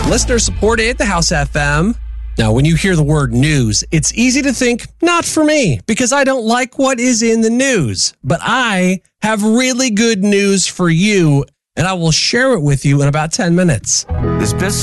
Listener supported the House FM. Now, when you hear the word news, it's easy to think, not for me, because I don't like what is in the news. But I have really good news for you, and I will share it with you in about 10 minutes. There's been